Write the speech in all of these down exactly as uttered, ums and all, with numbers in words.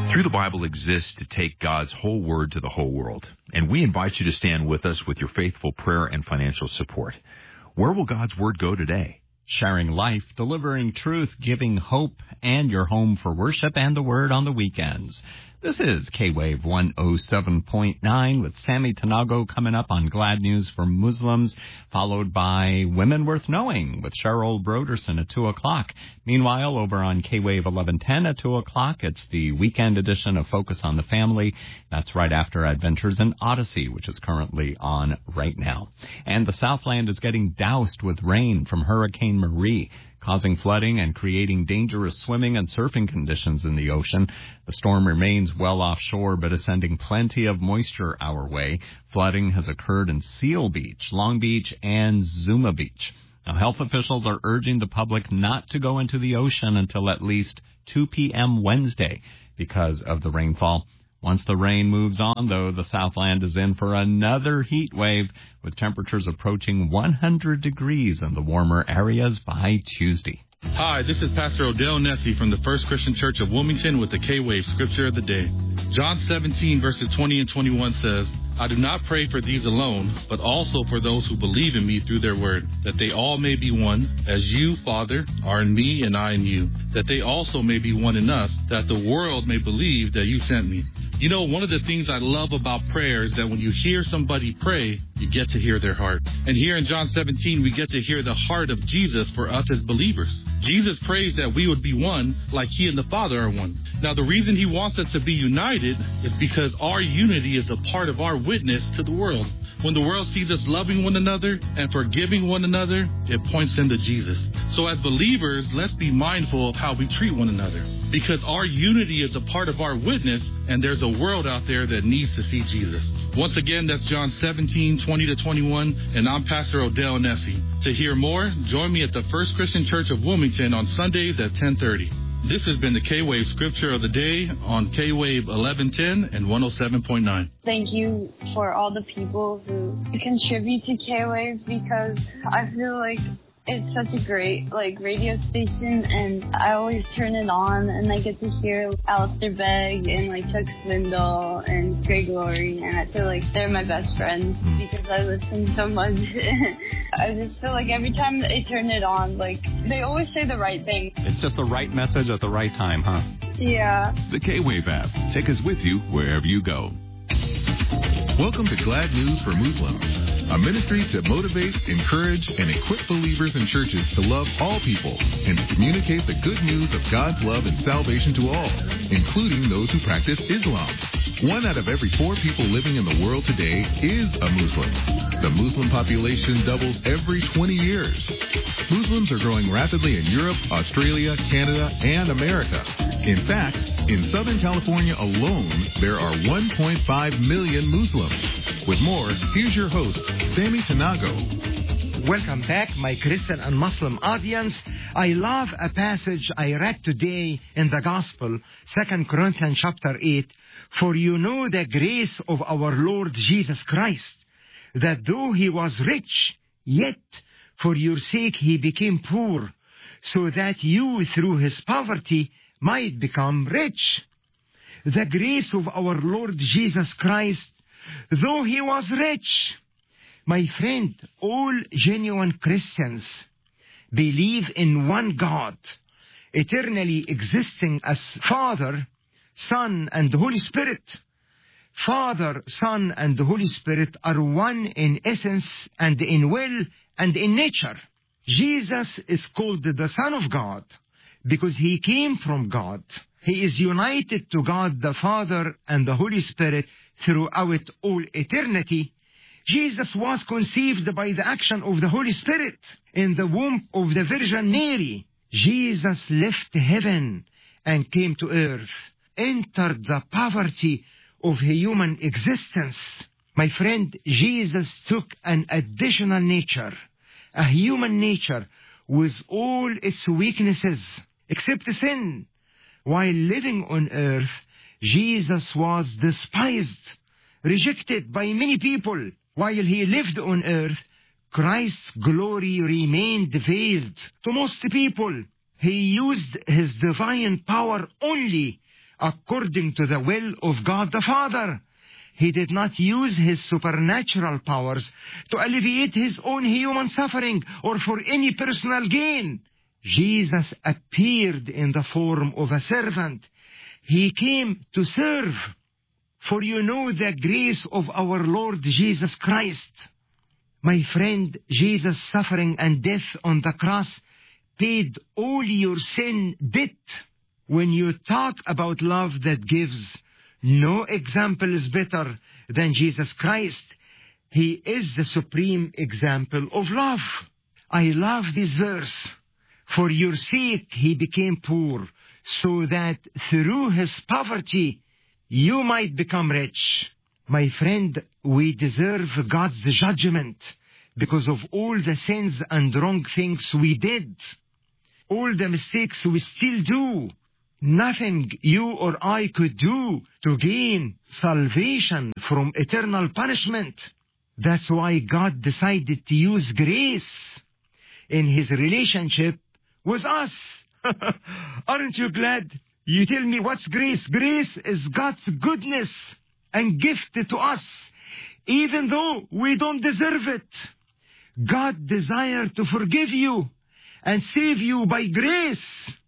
Through the Bible exists to take God's whole word to the whole world, and we invite you to stand with us with your faithful prayer and financial support. Where will God's word go today? Sharing life, delivering truth, giving hope, and your home for worship and the word on the weekends. This is K-Wave one oh seven point nine with Sammy Tanago coming up on Glad News for Muslims, followed by Women Worth Knowing with Cheryl Broderson at two o'clock. Meanwhile, over on K-Wave eleven ten at two o'clock, it's the weekend edition of Focus on the Family. That's right after Adventures in Odyssey, which is currently on right now. And the Southland is getting doused with rain from Hurricane Marie, causing flooding and creating dangerous swimming and surfing conditions in the ocean. The storm remains well offshore, but is sending plenty of moisture our way. Flooding has occurred in Seal Beach, Long Beach, and Zuma Beach. Now, health officials are urging the public not to go into the ocean until at least two p.m. Wednesday because of the rainfall. Once the rain moves on, though, the Southland is in for another heat wave, with temperatures approaching one hundred degrees in the warmer areas by Tuesday. Hi, this is Pastor Odell Nessie from the First Christian Church of Wilmington with the K-Wave Scripture of the Day. John seventeen, verses twenty and twenty-one says, I do not pray for these alone, but also for those who believe in me through their word, that they all may be one, as you, Father, are in me and I in you, that they also may be one in us, that the world may believe that you sent me. You know, one of the things I love about prayer is that when you hear somebody pray, you get to hear their heart. And here in John seventeen, we get to hear the heart of Jesus for us as believers. Jesus prays that we would be one like he and the Father are one. Now, the reason he wants us to be united is because our unity is a part of our witness to the world. When the world sees us loving one another and forgiving one another, it points them to Jesus. So as believers, let's be mindful of how we treat one another, because our unity is a part of our witness, and there's a world out there that needs to see Jesus. Once again, that's John seventeen, twenty to twenty-one, and I'm Pastor Odell Nessie. To hear more, join me at the First Christian Church of Wilmington on Sundays at ten thirty. This has been the K-Wave Scripture of the Day on K-Wave eleven ten and one oh seven point nine. Thank you for all the people who contribute to K-Wave, because I feel like it's such a great, like, radio station, and I always turn it on, and I get to hear Alistair Begg and, like, Chuck Swindoll and Greg Laurie, and I feel like they're my best friends because I listen so much. I just feel like every time they turn it on, like, they always say the right thing. It's just the right message at the right time, huh? Yeah. The K-Wave app. Take us with you wherever you go. Welcome to Glad News for Muslims, a ministry to motivate, encourage, and equip believers and churches to love all people and to communicate the good news of God's love and salvation to all, including those who practice Islam. One out of every four people living in the world today is a Muslim. The Muslim population doubles every twenty years. Muslims are growing rapidly in Europe, Australia, Canada, and America. In fact, in Southern California alone, there are one point five million Muslims. With more, here's your host, Sammy Tanago. Welcome back, my Christian and Muslim audience. I love a passage I read today in the Gospel, Second Corinthians chapter eight. For you know the grace of our Lord Jesus Christ, that though he was rich, yet for your sake he became poor, so that you through his poverty might become rich. The grace of our Lord Jesus Christ, though he was rich. My friend, all genuine Christians believe in one God, eternally existing as Father, Son, and Holy Spirit. Father, Son, and the Holy Spirit are one in essence and in will and in nature. Jesus is called the Son of God because he came from God. He is united to God the Father and the Holy Spirit throughout all eternity. Jesus was conceived by the action of the Holy Spirit in the womb of the Virgin Mary. Jesus left heaven and came to earth, entered the poverty of human existence. My friend, Jesus took an additional nature, a human nature with all its weaknesses, except sin. While living on earth, Jesus was despised, rejected by many people. While he lived on earth, Christ's glory remained veiled to most people. He used his divine power only according to the will of God the Father. He did not use his supernatural powers to alleviate his own human suffering or for any personal gain. Jesus appeared in the form of a servant. He came to serve. For you know the grace of our Lord Jesus Christ. My friend, Jesus' suffering and death on the cross paid all your sin debt. When you talk about love that gives, no example is better than Jesus Christ. He is the supreme example of love. I love this verse. For your sake he became poor, so that through his poverty you might become rich. My friend, we deserve God's judgment because of all the sins and wrong things we did. All the mistakes we still do. Nothing you or I could do to gain salvation from eternal punishment. That's why God decided to use grace in his relationship with us. Aren't you glad? You tell me, what's grace? Grace is God's goodness and gift to us, even though we don't deserve it. God desired to forgive you and save you by grace.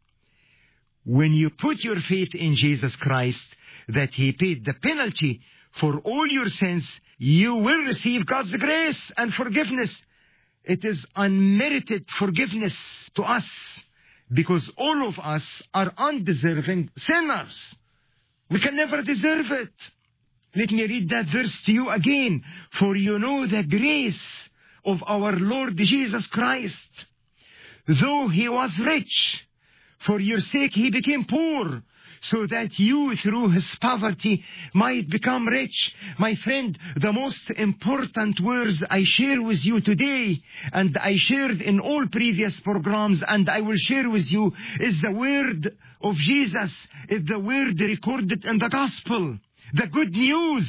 When you put your faith in Jesus Christ, that he paid the penalty for all your sins, you will receive God's grace and forgiveness. It is unmerited forgiveness to us, because all of us are undeserving sinners. We can never deserve it. Let me read that verse to you again. For you know the grace of our Lord Jesus Christ. Though he was rich, for your sake he became poor, so that you through his poverty might become rich. My friend, the most important words I share with you today, and I shared in all previous programs, and I will share with you, is the word of Jesus, is the word recorded in the gospel, the good news.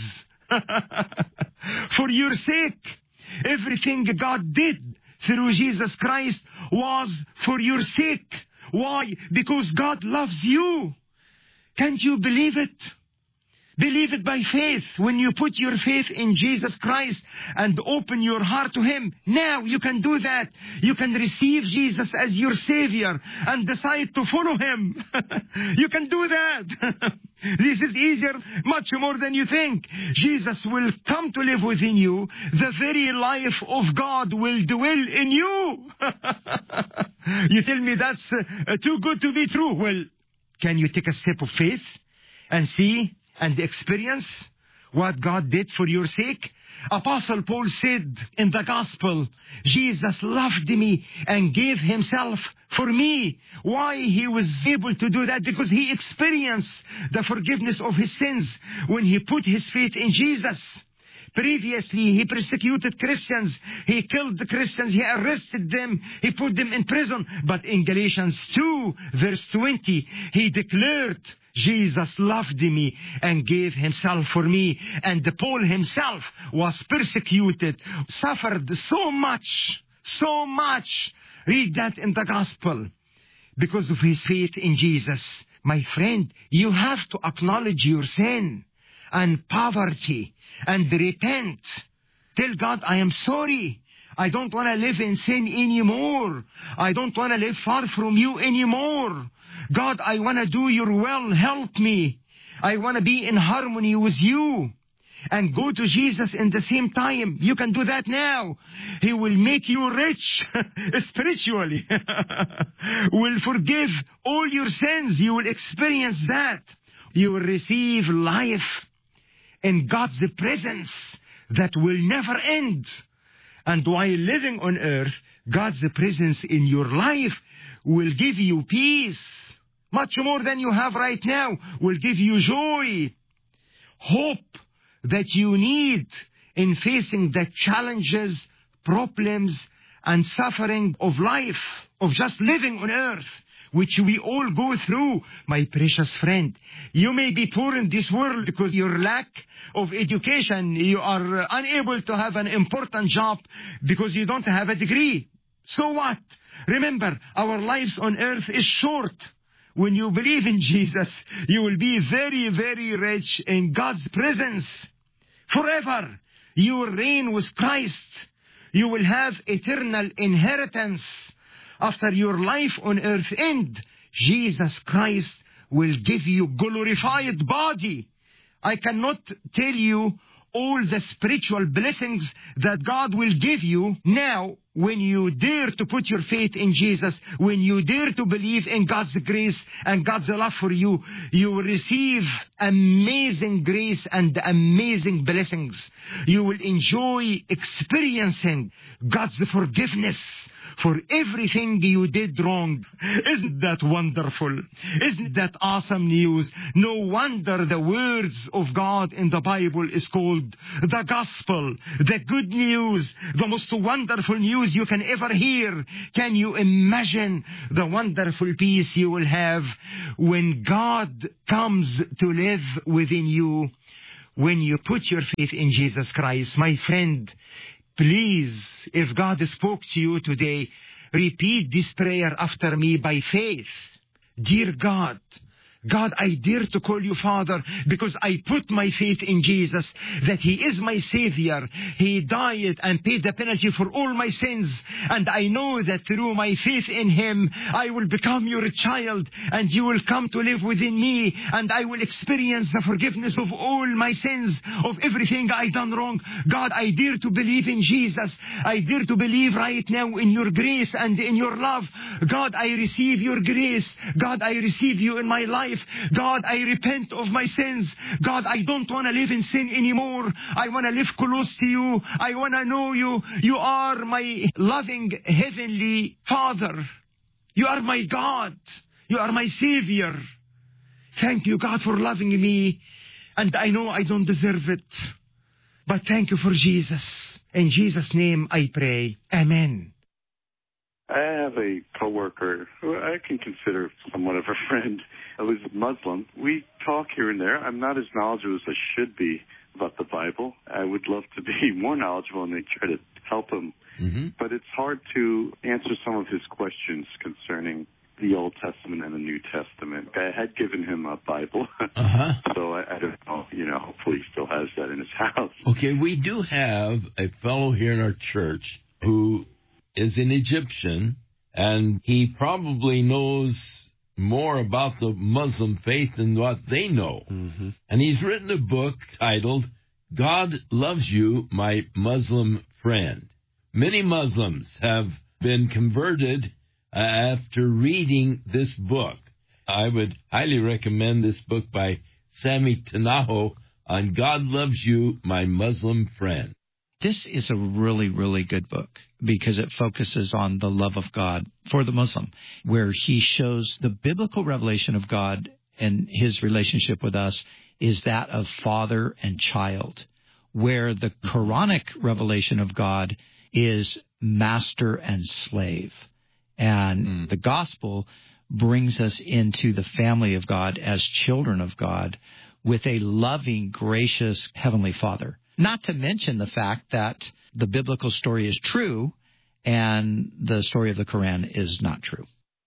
For your sake, everything God did through Jesus Christ was for your sake. Why? Because God loves you. Can't you believe it? Believe it by faith. When you put your faith in Jesus Christ and open your heart to him, now you can do that. You can receive Jesus as your Savior and decide to follow him. You can do that. This is easier, much more than you think. Jesus will come to live within you. The very life of God will dwell in you. You tell me that's uh, too good to be true. Well, can you take a step of faith and see and experience what God did for your sake? Apostle Paul said in the gospel, Jesus loved me and gave himself for me. Why he was able to do that? Because he experienced the forgiveness of his sins when he put his faith in Jesus. Previously, he persecuted Christians. He killed the Christians. He arrested them. He put them in prison. But in Galatians two, verse twenty, he declared, Jesus loved me and gave himself for me. And Paul himself was persecuted, suffered so much, so much. Read that in the gospel. Because of his faith in Jesus. My friend, you have to acknowledge your sin and poverty and repent. Tell God, I am sorry. I don't want to live in sin anymore. I don't want to live far from you anymore. God, I want to do your will. Help me. I want to be in harmony with you. And go to Jesus in the same time. You can do that now. He will make you rich spiritually. Will forgive all your sins. You will experience that. You will receive life in God's presence that will never end. And while living on earth, God's presence in your life will give you peace. Much more than you have right now. Will give you joy, hope that you need in facing the challenges, problems, and suffering of life, of just living on earth, which we all go through, my precious friend. You may be poor in this world because your lack of education. You are unable to have an important job because you don't have a degree. So what? Remember, our lives on earth is short. when you believe in Jesus, you will be very, very rich in God's presence. Forever, you will reign with Christ. You will have eternal inheritance. After your life on earth end, Jesus Christ will give you glorified body. I cannot tell you all the spiritual blessings that God will give you now when you dare to put your faith in Jesus, when you dare to believe in God's grace and God's love for you. You will receive amazing grace and amazing blessings. You will enjoy experiencing God's forgiveness for everything you did wrong. Isn't that wonderful? Isn't that awesome news? No wonder the words of God in the Bible is called the gospel, the good news, the most wonderful news you can ever hear. Can you imagine the wonderful peace you will have when God comes to live within you, when you put your faith in Jesus Christ? My friend, please, if God spoke to you today, repeat this prayer after me by faith. Dear God, God, I dare to call you Father because I put my faith in Jesus, that He is my Savior. He died and paid the penalty for all my sins. And I know that through my faith in Him, I will become your child and you will come to live within me and I will experience the forgiveness of all my sins, of everything I done wrong. God, I dare to believe in Jesus. I dare to believe right now in your grace and in your love. God, I receive your grace. God, I receive you in my life. God, I repent of my sins. God, I don't want to live in sin anymore. I want to live close to you. I want to know you. You are my loving heavenly Father. You are my God. You are my Savior. Thank you, God, for loving me. And I know I don't deserve it. But thank you for Jesus. In Jesus' name I pray. Amen. I have a coworker who I can consider somewhat of a friend who is Muslim. We talk here and there. I'm not as knowledgeable as I should be about the Bible. I would love to be more knowledgeable and try to help him. Mm-hmm. But it's hard to answer some of his questions concerning the Old Testament and the New Testament. I had given him a Bible, uh-huh. so I, I don't know, you know, hopefully he still has that in his house. Okay, we do have a fellow here in our church who is an Egyptian, and he probably knows more about the Muslim faith than what they know. Mm-hmm. And he's written a book titled, God Loves You, My Muslim Friend. Many Muslims have been converted uh, after reading this book. I would highly recommend this book by Sammy Tanaho on God Loves You, My Muslim Friend. This is a really, really good book because it focuses on the love of God for the Muslim, where he shows the biblical revelation of God and his relationship with us is that of father and child, where the Quranic revelation of God is master and slave. And mm. the gospel brings us into the family of God as children of God with a loving, gracious Heavenly Father. Not to mention the fact that the biblical story is true and the story of the Quran is not true.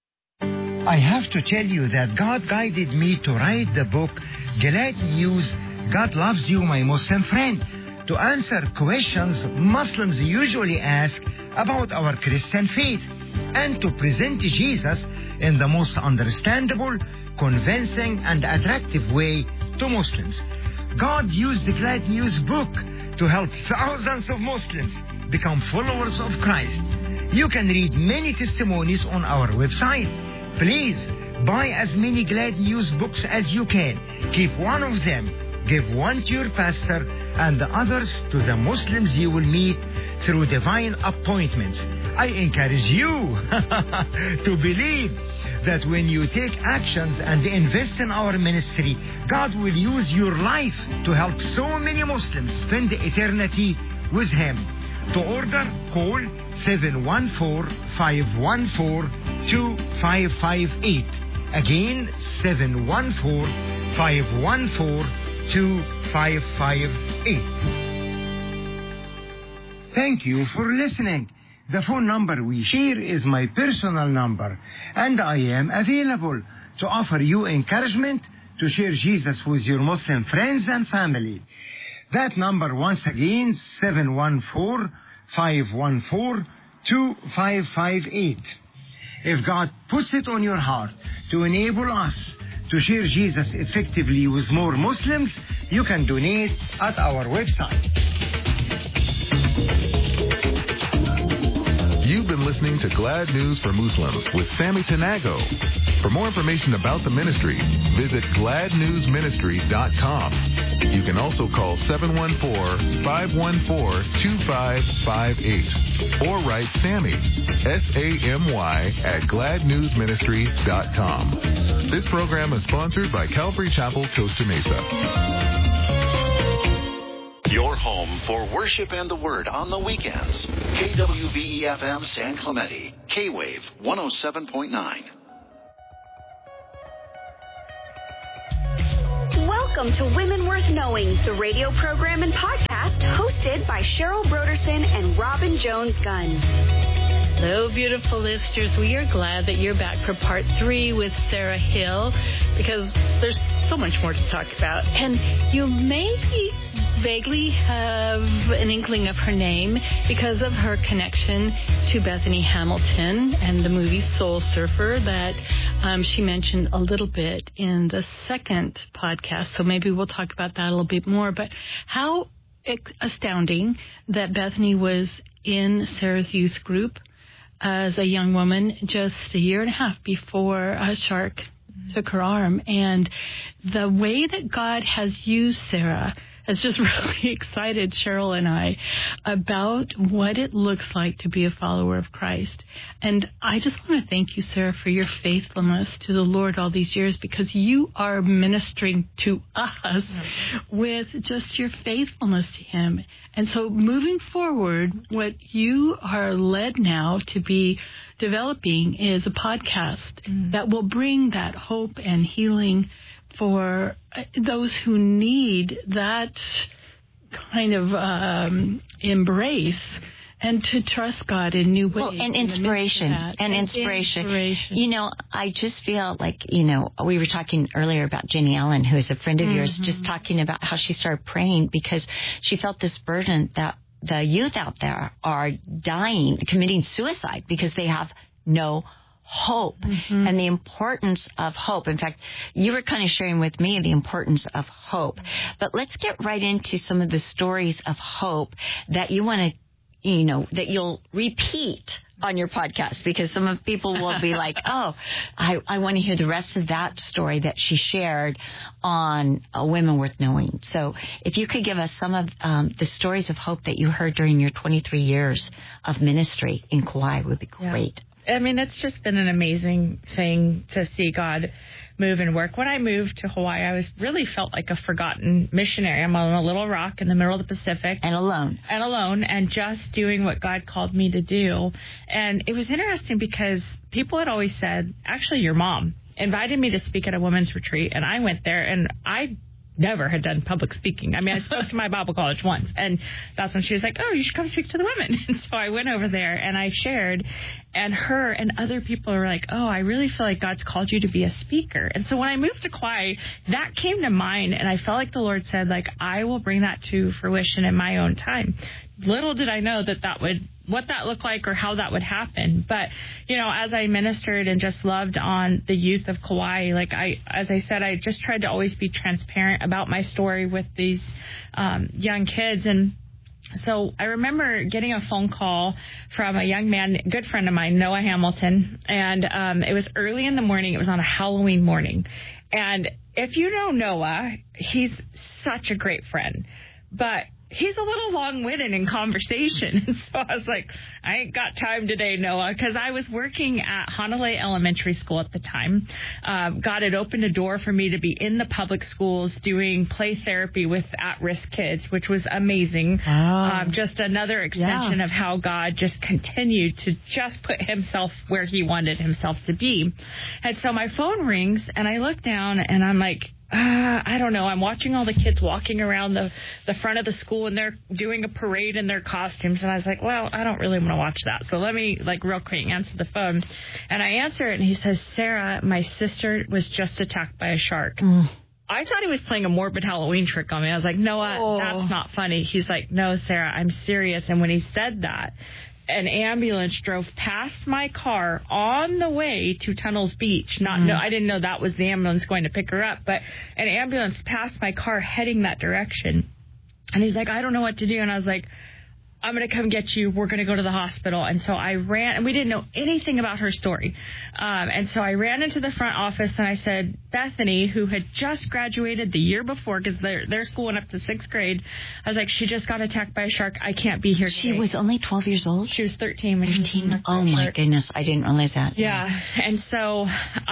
I have to tell you that God guided me to write the book, Glad News, God Loves You, My Muslim Friend, to answer questions Muslims usually ask about our Christian faith and to present Jesus in the most understandable, convincing, and attractive way to Muslims. God used the Glad News book to help thousands of Muslims become followers of Christ. You can read many testimonies on our website. Please buy as many Glad News books as you can. Keep one of them. Give one to your pastor and the others to the Muslims you will meet through divine appointments. I encourage you to believe that when you take actions and invest in our ministry, God will use your life to help so many Muslims spend eternity with Him. To order, call seven one four, five one four, two five five eight. Again, seven one four, five one four, two five five eight. Thank you for listening. The phone number we share is my personal number, and I am available to offer you encouragement to share Jesus with your Muslim friends and family. That number, once again, seven one four, five one four, two five five eight. If God puts it on your heart to enable us to share Jesus effectively with more Muslims, you can donate at our website. You've been listening to Glad News for Muslims with Sammy Tanago. For more information about the ministry, visit glad news ministry dot com. You can also call seven one four, five one four, two five five eight or write Sammy, S A M Y, at glad news ministry dot com. This program is sponsored by Calvary Chapel, Costa Mesa. Your home for worship and the Word on the weekends. K W B E F M San Clemente, K-Wave one oh seven point nine. Welcome to Women Worth Knowing, the radio program and podcast hosted by Cheryl Broderson and Robin Jones-Gunn. Hello, beautiful listeners. We are glad that you're back for part three with Sarah Hill, because there's so much more to talk about. And you may vaguely have an inkling of her name because of her connection to Bethany Hamilton and the movie Soul Surfer that um, she mentioned a little bit in the second podcast. So maybe we'll talk about that a little bit more. But how astounding that Bethany was in Sarah's youth group as a young woman just a year and a half before a shark mm-hmm. took her arm. And the way that God has used Sarah has just really excited Cheryl and I about what it looks like to be a follower of Christ. And I just want to thank you, Sarah, for your faithfulness to the Lord all these years, because you are ministering to us mm-hmm. with just your faithfulness to Him. And so moving forward, what you are led now to be developing is a podcast mm-hmm. that will bring that hope and healing for those who need that kind of um, embrace and to trust God in new ways. Well, and inspiration. And, and inspiration. inspiration. You know, I just feel like, you know, we were talking earlier about Jenny Allen, who is a friend of mm-hmm. yours, just talking about how she started praying because she felt this burden that the youth out there are dying, committing suicide because they have no hope mm-hmm. and the importance of hope. In fact, you were kind of sharing with me the importance of hope. But let's get right into some of the stories of hope that you want to, you know, that you'll repeat on your podcast, because some of people will be like, oh, I, I want to hear the rest of that story that she shared on uh, Women Worth Knowing. So if you could give us some of um, the stories of hope that you heard during your twenty-three years of ministry in Kauai would be great. Yeah. I mean, it's just been an amazing thing to see God move and work. When I moved to Hawaii, I was really felt like a forgotten missionary. I'm on a little rock in the middle of the Pacific. And alone. And alone, and just doing what God called me to do. And it was interesting because people had always said, actually, your mom invited me to speak at a women's retreat, and I went there, and I never had done public speaking. I mean, I spoke to my Bible college once, and that's when she was like, oh, you should come speak to the women. And so I went over there, and I shared, and her and other people were like, oh, I really feel like God's called you to be a speaker. And so when I moved to Kauai, that came to mind, and I felt like the Lord said, like, I will bring that to fruition in my own time. Little did I know that that would, what that looked like or how that would happen. But, you know, as I ministered and just loved on the youth of Kauai, like I, as I said, I just tried to always be transparent about my story with these um, young kids. And so I remember getting a phone call from a young man, a good friend of mine, Noah Hamilton. And um, it was early in the morning. It was on a Halloween morning. And if you know Noah, he's such a great friend. But he's a little long-winded in conversation. And so I was like, I ain't got time today, Noah, because I was working at Hanalei Elementary School at the time. Um, God had opened a door for me to be in the public schools doing play therapy with at-risk kids, which was amazing. Wow. Um, just another extension yeah. of how God just continued to just put himself where he wanted himself to be. And so my phone rings, and I look down, and I'm like, uh, I don't know. I'm watching all the kids walking around the, the front of the school, and they're doing a parade in their costumes. And I was like, well, I don't really want to watch that. So let me, like, real quick answer the phone. And I answer it, and he says, Sarah, my sister was just attacked by a shark. Mm. I thought he was playing a morbid Halloween trick on me. I was like, Noah, oh. that's not funny. He's like, no, Sarah, I'm serious. And when he said that, an ambulance drove past my car on the way to Tunnels Beach. Not, mm. no, I didn't know that was the ambulance going to pick her up, but an ambulance passed my car heading that direction. And he's like, I don't know what to do. And I was like, I'm going to come get you. We're going to go to the hospital. And so I ran, and we didn't know anything about her story. Um, and so I ran into the front office, and I said, Bethany, who had just graduated the year before, because their, their school went up to sixth grade, I was like, she just got attacked by a shark. I can't be here today. She was only twelve years old? She was thirteen. When thirteen? Oh, my shark. Goodness. I didn't realize that. Yeah. And so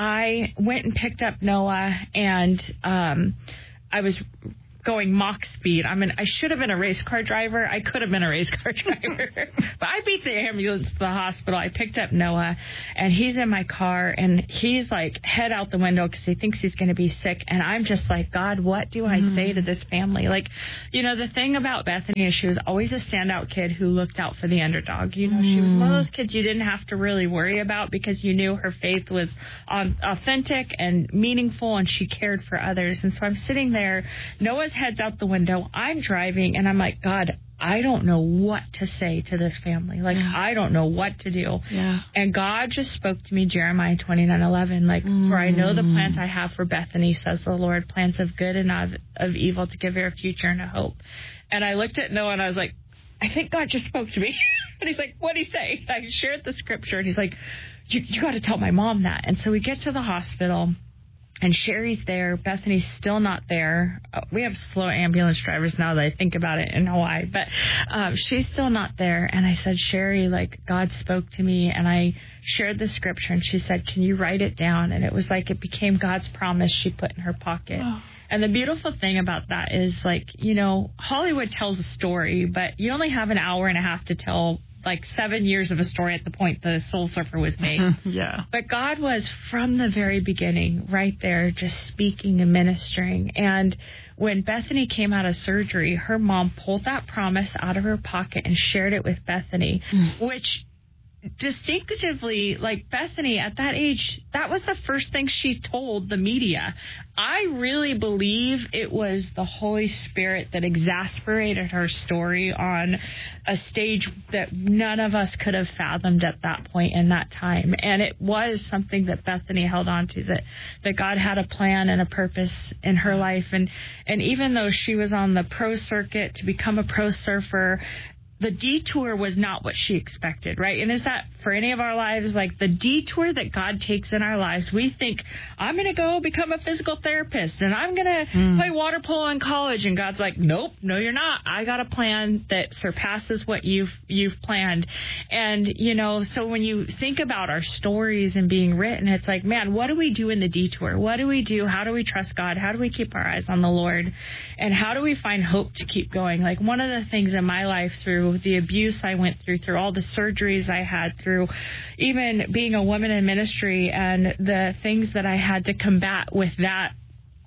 I went and picked up Noah, and um, I was going Mach speed. I mean, I should have been a race car driver. I could have been a race car driver. But I beat the ambulance to the hospital. I picked up Noah, and he's in my car, and he's like head out the window because he thinks he's going to be sick. And I'm just like, God, what do I mm. say to this family? Like, you know, the thing about Bethany is she was always a standout kid who looked out for the underdog. You know, mm. she was one of those kids you didn't have to really worry about because you knew her faith was on, authentic and meaningful, and she cared for others. And so I'm sitting there, Noah's head's out the window. I'm driving, and I'm like, God, I don't know what to say to this family. Like, yeah. I don't know what to do. Yeah. And God just spoke to me, Jeremiah twenty-nine eleven, like, mm. for I know the plans I have for Bethany, says the Lord, plans of good and not of, of evil, to give her a future and a hope. And I looked at Noah, and I was like, I think God just spoke to me. And he's like, what'd he say? And I shared the scripture, and he's like, you, you got to tell my mom that. And so we get to the hospital, and Sherry's there. Bethany's still not there. Uh, we have slow ambulance drivers now that I think about it in Hawaii. But um, she's still not there. And I said, Sherry, like, God spoke to me. And I shared the scripture. And she said, can you write it down? And it was like it became God's promise she put in her pocket. Oh. And the beautiful thing about that is, like, you know, Hollywood tells a story, but you only have an hour and a half to tell like seven years of a story at the point the Soul Surfer was made. Yeah. But God was from the very beginning right there just speaking and ministering. And when Bethany came out of surgery, her mom pulled that promise out of her pocket and shared it with Bethany, mm. which distinctively, like, Bethany at that age, that was the first thing she told the media. I really believe it was the Holy Spirit that exasperated her story on a stage that none of us could have fathomed at that point in that time. And it was something that Bethany held on to, that, that God had a plan and a purpose in her life. And, and even though she was on the pro circuit to become a pro surfer, the detour was not what she expected, right? And is that for any of our lives? Like, the detour that God takes in our lives, we think, I'm going to go become a physical therapist, and I'm going to mm. play water polo in college. And God's like, nope, no, you're not. I got a plan that surpasses what you've you've planned. And, you know, so when you think about our stories and being written, it's like, man, what do we do in the detour? What do we do? How do we trust God? How do we keep our eyes on the Lord? And how do we find hope to keep going? Like, one of the things in my life, through the abuse I went through, through all the surgeries I had, through even being a woman in ministry and the things that I had to combat with that,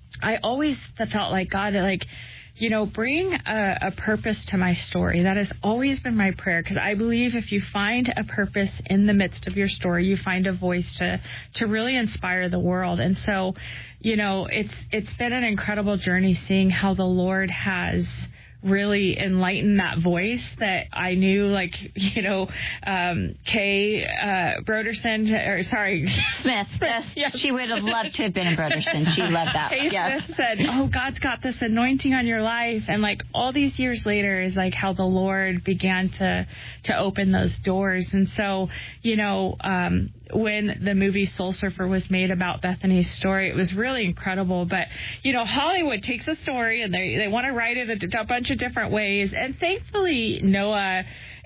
I always felt like, God, like, you know, bring a, a purpose to my story. That has always been my prayer, because I believe if you find a purpose in the midst of your story, you find a voice to to really inspire the world. And so, you know, it's it's been an incredible journey seeing how the Lord has really enlighten that voice that I knew, like, you know, um, Kay uh, Broderson, or sorry, Smith. Smith. Yes. She would have loved to have been in Broderson. She loved that. Kay yes. Smith said, oh, God's got this anointing on your life. And, like, all these years later is, like, how the Lord began to, to open those doors. And so, you know, um, when the movie Soul Surfer was made about Bethany's story, it was really incredible. But, you know, Hollywood takes a story and they, they want to write it a, a bunch of different ways. And thankfully, Noah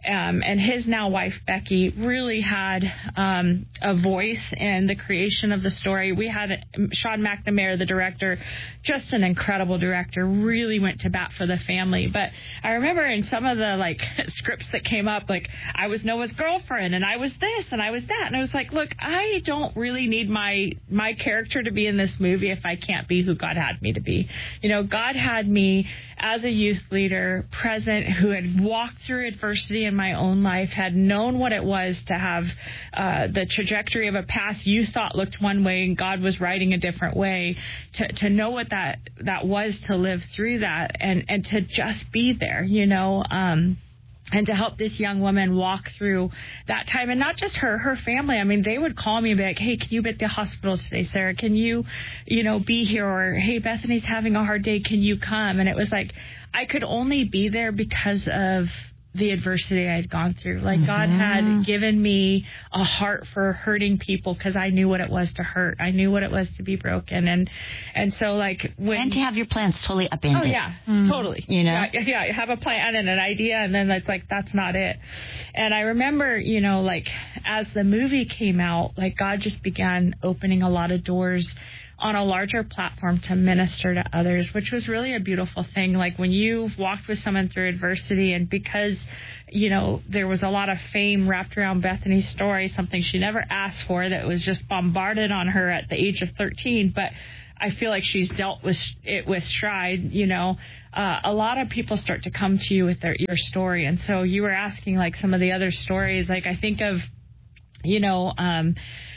um, and his now wife, Becky, really had um, a voice in the creation of the story. We had Sean McNamara, the director, just an incredible director, really went to bat for the family. But I remember in some of the like scripts that came up, like I was Noah's girlfriend and I was this and I was that. And I was like, look, I don't really need my my character to be in this movie if I can't be who God had me to be. You know, God had me as a youth leader, present, who had walked through adversity in my own life, had known what it was to have uh, the trajectory of a path you thought looked one way and God was writing a different way, to, to know what that, that was, to live through that and, and to just be there, you know. Um, And to help this young woman walk through that time. And not just her, her family. I mean, they would call me and be like, hey, can you be at the hospital today, Sarah? Can you, you know, be here? Or, hey, Bethany's having a hard day. Can you come? And it was like, I could only be there because of the adversity I had gone through. Like, mm-hmm. God had given me a heart for hurting people because I knew what it was to hurt. I knew what it was to be broken. And and so, like, when... And to have your plans totally upended. Oh, yeah, mm-hmm. totally. You know? Yeah, yeah, have a plan and an idea, and then it's like, that's not it. And I remember, you know, like, as the movie came out, like, God just began opening a lot of doors on a larger platform to minister to others, which was really a beautiful thing. Like when you've walked with someone through adversity, and because, you know, there was a lot of fame wrapped around Bethany's story, something she never asked for, that was just bombarded on her at the age of thirteen, but I feel like she's dealt with it with stride, you know. Uh, a lot of people start to come to you with their your story. And so you were asking like some of the other stories, like I think of, you know, um,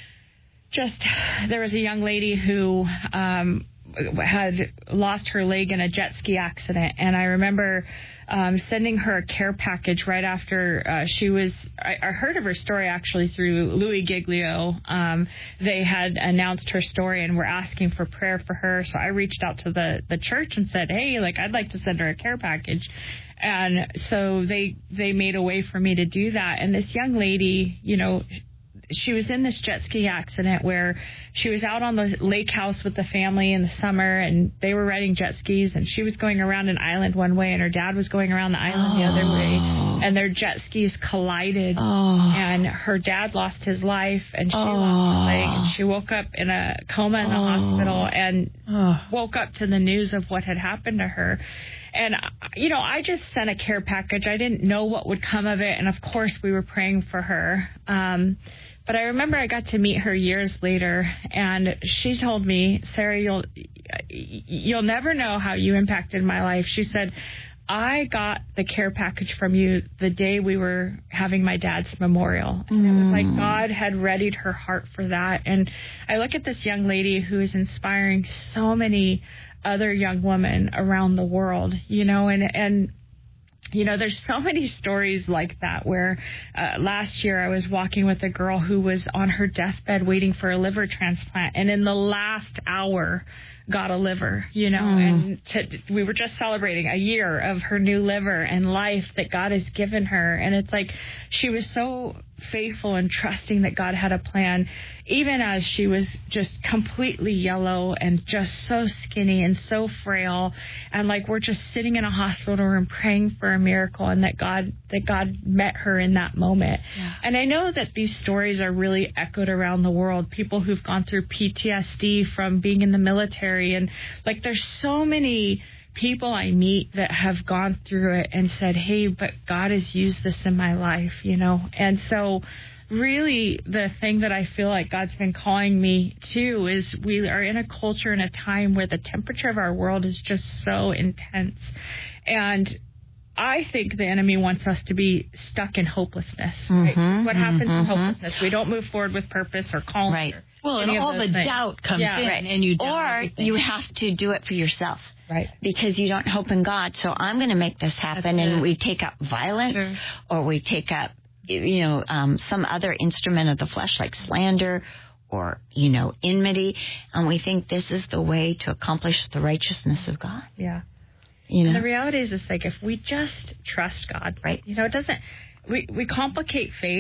just there was a young lady who um, had lost her leg in a jet ski accident. And I remember um, sending her a care package right after uh, she was, I, I heard of her story actually through Louis Giglio. Um, they had announced her story and were asking for prayer for her. So I reached out to the, the church and said, hey, like I'd like to send her a care package. And so they, they made a way for me to do that. And this young lady, you know, she was in this jet ski accident where she was out on the lake house with the family in the summer, and they were riding jet skis, and she was going around an island one way and her dad was going around the island oh. the other way, and their jet skis collided oh. and her dad lost his life, and she oh. lost her leg, and she woke up in a coma in the oh. hospital and oh. woke up to the news of what had happened to her. And, you know, I just sent a care package. I didn't know what would come of it. And, of course, we were praying for her. Um, but I remember I got to meet her years later, and she told me, Sarah, you'll you'll never know how you impacted my life. She said, I got the care package from you the day we were having my dad's memorial. And mm. it was like God had readied her heart for that. And I look at this young lady who is inspiring so many other young women around the world, you know, and, and, you know, there's so many stories like that where uh, last year I was walking with a girl who was on her deathbed waiting for a liver transplant, and in the last hour got a liver, you know, mm. and to, we were just celebrating a year of her new liver and life that God has given her. And it's like she was so faithful and trusting that God had a plan, even as she was just completely yellow and just so skinny and so frail. And like we're just sitting in a hospital room praying for a miracle, and that God that God met her in that moment. Yeah. And I know that these stories are really echoed around the world. People who've gone through P T S D from being in the military, and like there's so many people I meet that have gone through it and said, hey, but God has used this in my life, you know. And so really the thing that I feel like God's been calling me to is we are in a culture and a time where the temperature of our world is just so intense. And I think the enemy wants us to be stuck in hopelessness. Right? Mm-hmm, what happens mm-hmm. in hopelessness? We don't move forward with purpose or calling. Right. Well, and all the things. doubt comes yeah, in, right. and you or everything. You have to do it for yourself, right? Because you don't hope in God. So I'm going to make this happen, That's and it. we take up violence, sure. or we take up, you know, um, some other instrument of the flesh like slander, or you know, enmity, and we think this is the way to accomplish the righteousness of God. Yeah. You know, and the reality is, it's like if we just trust God, right? You know, it doesn't. We we complicate faith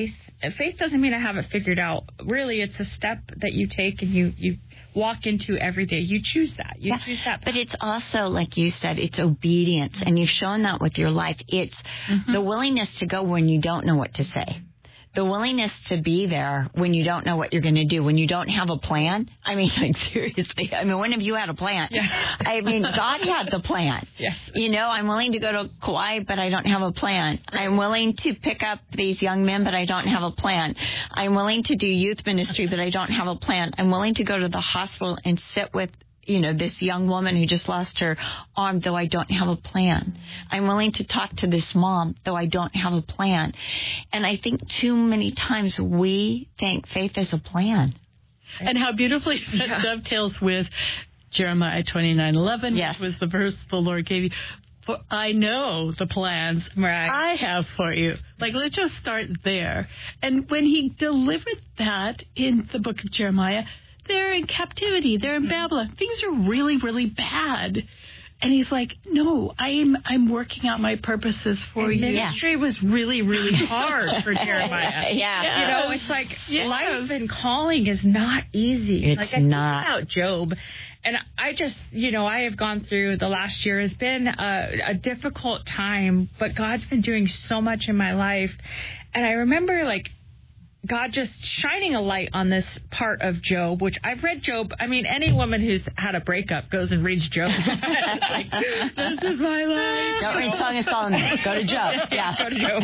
faith doesn't mean I have it figured out. Really, it's a step that you take and you, you walk into every day. You choose that. You yeah. choose that. But it's also, like you said, it's obedience. And you've shown that with your life. It's mm-hmm. the willingness to go when you don't know what to say. The willingness to be there when you don't know what you're going to do, when you don't have a plan. I mean, like, seriously. I mean, when have you had a plan? Yeah. I mean, God had the plan. Yes. You know, I'm willing to go to Kauai, but I don't have a plan. I'm willing to pick up these young men, but I don't have a plan. I'm willing to do youth ministry, but I don't have a plan. I'm willing to go to the hospital and sit with, you know, this young woman who just lost her arm, though I don't have a plan. I'm willing to talk to this mom, though I don't have a plan. And I think too many times we think faith is a plan. And how beautifully that yeah. dovetails with Jeremiah twenty-nine eleven, yes. which was the verse the Lord gave you. For I know the plans right. I have for you. Like, let's just start there. And when he delivered that in the book of Jeremiah, they're in captivity. They're in Babylon. Things are really, really bad. And he's like, no, I'm I'm working out my purposes for and you. Ministry yeah. was really, really hard for Jeremiah. yeah. Yes. You know, it's like yes. life and calling is not easy. It's like, I not. think about Job, and I just, you know, I have gone through the last year. It's been a, a difficult time, but God's been doing so much in my life. And I remember, like, God just shining a light on this part of Job, which I've read Job. I mean, any woman who's had a breakup goes and reads Job. It's like, this is my life. Don't read Song of Solomon. Go to Job. Yeah. Go to Job.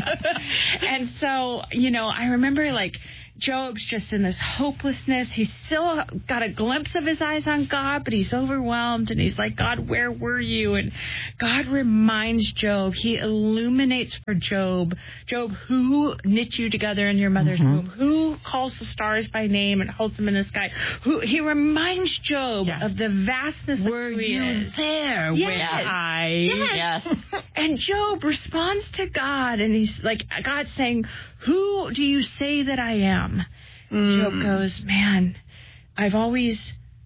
And so, you know, I remember, like, Job's just in this hopelessness. He's still got a glimpse of his eyes on God, but he's overwhelmed, and he's like, God, where were you? And God reminds Job. He illuminates for Job. Job, who knit you together in your mother's mm-hmm. womb? Who calls the stars by name and holds them in the sky? Who He reminds Job yeah. of the vastness were of who he you is. there yes. when I... Yes. yes. And Job responds to God, and he's like, God's saying, who do you say that I am? Mm. Job goes, man, I've always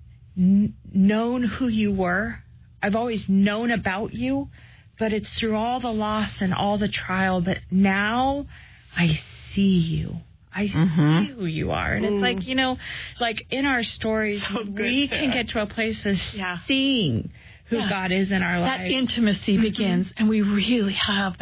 n- known who you were. I've always known about you, but it's through all the loss and all the trial that now I see you. I mm-hmm. see who you are. And mm. it's like, you know, like in our stories, so we can get to a place of yeah. seeing who yeah. God is in our lives. That intimacy mm-hmm. begins, and we really have